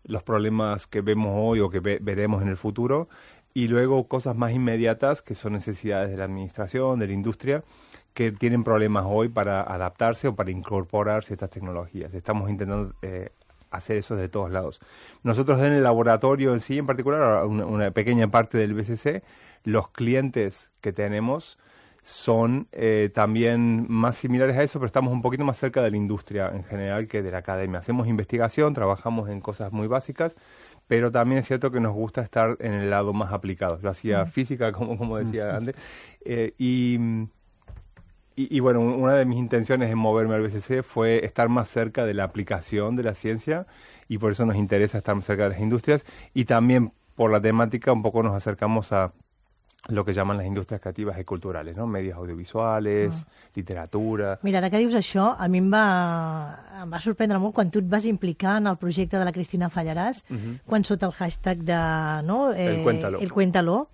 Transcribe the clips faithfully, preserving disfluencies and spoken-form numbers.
los problemas que vemos hoy o que ve, veremos en el futuro, y luego cosas más inmediatas que son necesidades de la administración, de la industria, que tienen problemas hoy para adaptarse o para incorporar ciertas tecnologías. Estamos intentando eh, hacer eso de todos lados. Nosotros en el laboratorio en sí, en particular, una, una pequeña parte del B C C, los clientes que tenemos son eh, también más similares a eso, pero estamos un poquito más cerca de la industria en general que de la academia. Hacemos investigación, trabajamos en cosas muy básicas, pero también es cierto que nos gusta estar en el lado más aplicado. Yo hacía mm. física, como, como decía antes, eh, y, y, y bueno, una de mis intenciones en moverme al B C C fue estar más cerca de la aplicación de la ciencia, y por eso nos interesa estar más cerca de las industrias, y también por la temática un poco nos acercamos a lo que llaman las industrias creativas y culturales, ¿no? Medios audiovisuales, ah. literatura... Mira, ara que dius això, a mi em va, em va sorprendre molt quan tu et vas implicar en el projecte de la Cristina Fallarás, uh-huh. quan sota el hashtag de... No, eh, el Cuéntalo. El Cuéntalo,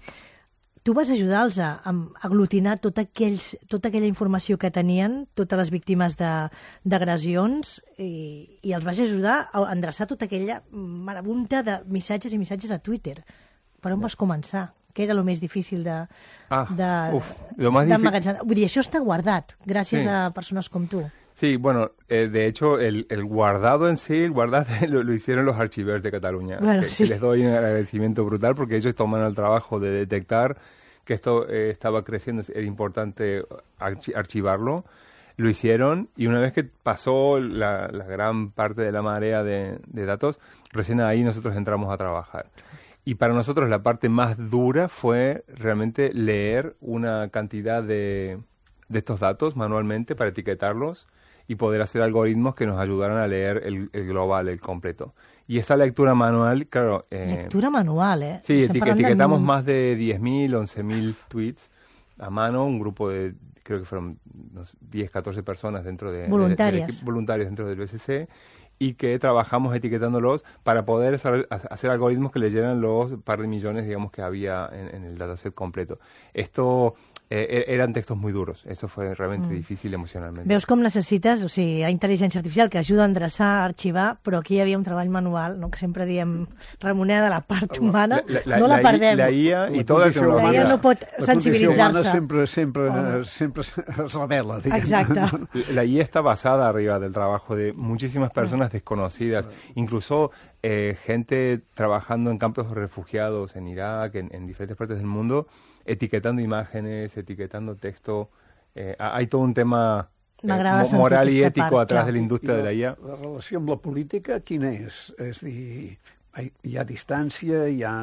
tu vas ajudar-los a, a aglutinar tot aquells, tota aquella informació que tenien, totes les víctimes d'agressions, i, i els vas ajudar a endreçar tota aquella marabunta de missatges i missatges a Twitter. Per on vas començar? Què era el més difícil de, ah, de, uf, lo más d'emmagatzemar? Vull dir, això està guardat gràcies sí. a persones com tu. Sí, bueno, eh, de hecho, el, el guardado en sí, el guardado lo, lo hicieron los archiveros de Cataluña. Bueno, que, sí. que les doy un agradecimiento brutal porque ellos toman el trabajo de detectar que esto eh, estaba creciendo, era importante archi archivarlo. Lo hicieron, y una vez que pasó la, la gran parte de la marea de, de datos, recién ahí nosotros entramos a trabajar. Y para nosotros la parte más dura fue realmente leer una cantidad de, de estos datos manualmente para etiquetarlos y poder hacer algoritmos que nos ayudaran a leer el, el global, el completo. Y esta lectura manual, claro... Eh, lectura manual, ¿eh? Sí, eti etiquetamos más de diez mil, once mil tweets a mano, un grupo de, creo que fueron no sé, diez, catorce personas dentro de... Voluntarias. De, de, de, voluntarios dentro del B C C, y que trabajamos etiquetándolos para poder hacer algoritmos que leyeran los par de millones, digamos, que había en, en el dataset completo. Esto eh, eran textos muy duros. Eso fue realmente mm. difícil emocionalmente. Veus com necessites, o sigui, hi ha intel·ligència artificial que ajuda a endreçar, a arxivar, però aquí hi havia un treball manual, no? Que sempre diem remunera de la part humana, la, la, no la, la perdem. La I A i tota la La I A no pot sensibilitzar-se. Sempre, sempre, oh. sempre es revela, diguem. Exacte. La I A está basada arriba del trabajo de muchísimas personas desconocidas, incluso eh, gente trabajando en campos de refugiados en Irak, en, en diferentes partes del mundo, etiquetando imágenes, etiquetando texto. Eh, hay todo un tema eh, moral i ètic atrás de la indústria de la I A. La relació amb la política, quina és? És dir, hi ha distància, hi ha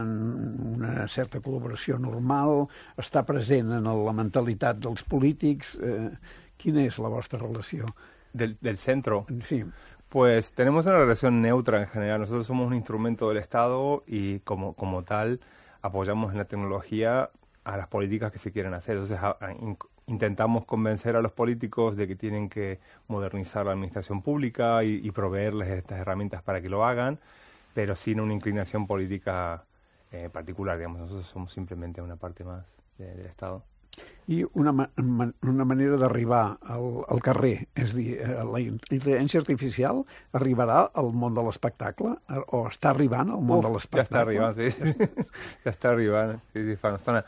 una certa col·laboració normal, està present en la mentalitat dels polítics. Eh, quina és la vostra relació? Del, del centro. Sí. Pues tenemos una relación neutra en general. Nosotros somos un instrumento del Estado y como, como tal apoyamos en la tecnología a las políticas que se quieren hacer. Entonces a, a, in, intentamos convencer a los políticos de que tienen que modernizar la administración pública y, y proveerles estas herramientas para que lo hagan, pero sin una inclinación política eh, particular. Digamos, nosotros somos simplemente una parte más de, del Estado. I una, man, una manera d'arribar al, al carrer, és a dir, la intel·ligència artificial arribarà al món de l'espectacle o està arribant al món Uf, de l'espectacle? Ya está arribando, sí. Ya está arribando, sí, sí,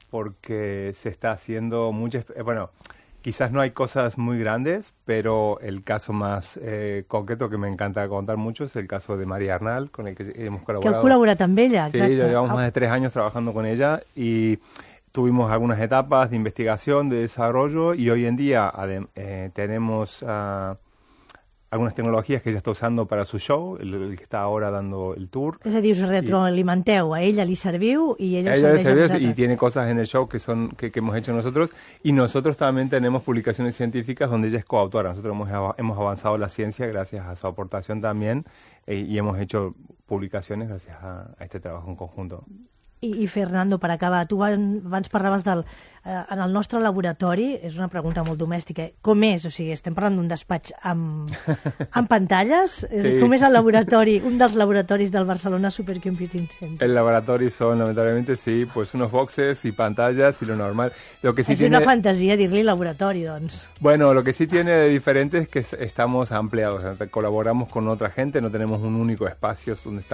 porque se está haciendo muchas... Bueno, quizás no hay cosas muy grandes, pero el caso más eh, concreto que me encanta contar mucho es el caso de María Arnal, con el que hemos colaborado. Que heu col·laborat amb ella, exacte. Sí, llevamos más de tres años trabajando con ella y tuvimos algunas etapas de investigación, de desarrollo, y hoy en día eh, tenemos uh, algunas tecnologías que ella está usando para su show, el, el que está ahora dando el tour. És a dir, us retroalimenteu, a ella li serviu y ella, a ella le serveix y tiene cosas en el show que son que, que hemos hecho nosotros, y nosotros también tenemos publicaciones científicas donde ella es coautora. Nosotros hemos, hemos avanzado la ciencia gracias a su aportación también, eh, y hemos hecho publicaciones gracias a, a este trabajo en conjunto. I, I Fernando, per acabar, tu abans parlaves del... Eh, en el nostre laboratori, és una pregunta molt domèstica, com és? O sigui, estem parlant d'un despatx amb, amb pantalles? Sí. Com és el laboratori, un dels laboratoris del Barcelona Supercomputing Center? El laboratorio son, lamentablemente, sí, pues unos boxes y pantallas y lo normal. Lo que sí és tiene... una fantasia dir-li laboratori, doncs. Bueno, lo que sí tiene de diferente es que estamos ampliados, colaboramos con otra gente, no tenemos un único espacio donde estamos